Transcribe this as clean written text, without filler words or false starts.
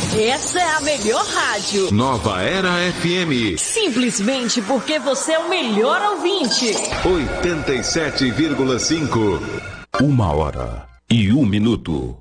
Essa é a melhor rádio. Nova Era FM. Simplesmente porque você é o melhor ouvinte. 87,5. 1h01.